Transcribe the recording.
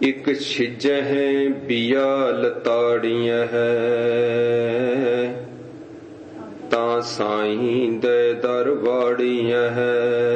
ਇੱਕ ਛਿਜਹਿ ਬਿਆ ਲਤਾੜੀਆਂ ਹੈ ਤਾਂ ਸਾਈਂ ਦੇ ਦਰਬਾੜੀਆਂ ਹੈ।